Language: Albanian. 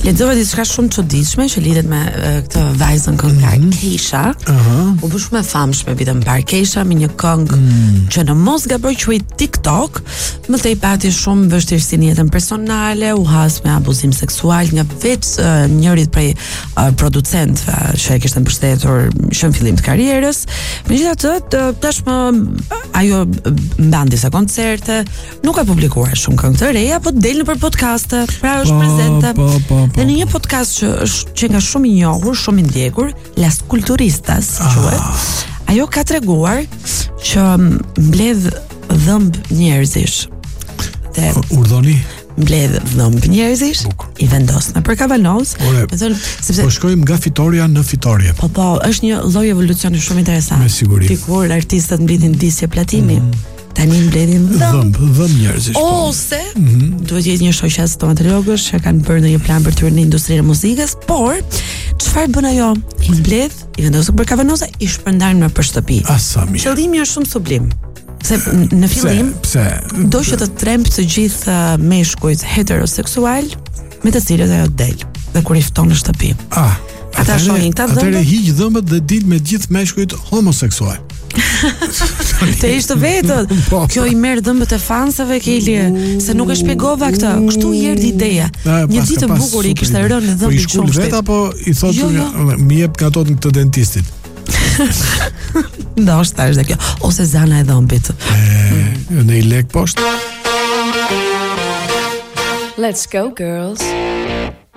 Lexova diçka shumë çuditshme që lidhet me këtë vajzën këngëtar Keisha. U bë shumë e famshme vitën parë Keisha me një këngë që në mos gaboj quhet TikTok, më tej pati shumë vështirësi në jetën personale, u has me abuzim seksual nga vetë njëri prej producentëve që e kishte mbështetur që në fillim të karrierës. Megjithatë, tashmë ajo mban disa koncerte, nuk ka publikuar shumë këngë të reja, po del nëpër podcaste, pra është prezente. Dhe në një podcast që nga shumë i njohur, shumë i ndjekur, Las Culturistas, quhet, ajo ka treguar që mbledh dhëmb njerëzish. Dhe urdhoni mbledh dhëmb njerëzish, i vendos nëpër kavanoz, sepse po shkojmë nga fitoria në fitorie. Po, është një lloj evolucioni shumë interesant. Me siguri. Dikur artistët mblidhin disje platini. Tani mbledhin dhëmb njerëzish. Ose duhet jetë një shoqë stomatologësh që kanë bërë ndonjë plan për të në industrinë e muzikës, por çfarë bën ajo? I mbledh, i vendos për kavanoza, i shpërndan nëpër shtëpi. Qëllimi është shumë sublim. Se në fillim do që të tremb të gjithë meshkujt heteroseksual me të cilët ajo del. Dhe kur i fton në shtëpi. Ata shohin këta dhëmbë. Atëre hiq dhëmbët dhe dil me gjithë meshkujt homoseksual. Të ishte vetët. Kjo i merr dhëmbët e fansave Keli, se nuk e shpjegova këtë. Kështu i erdhi ideja. Një ditë e bukur i kishte rënë dhëmbin shumë. Po i vet apo i thotë më jep nga ato të dentistit. Ndoshta është kjo, ose zana e dhëmbit. Në i lek poshtë. Let's go girls.